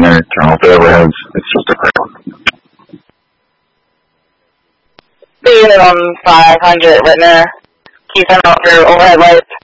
there, turn off the overheads. It's just a crap. The 500 right now. Keep turning off your overhead lights.